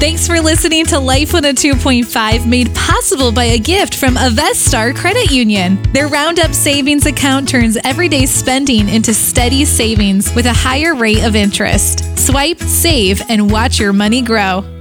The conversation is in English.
Thanks for listening to Life 102.5, made possible by a gift from Avestar Credit Union. Their Roundup Savings account turns everyday spending into steady savings with a higher rate of interest. Swipe, save, and watch your money grow.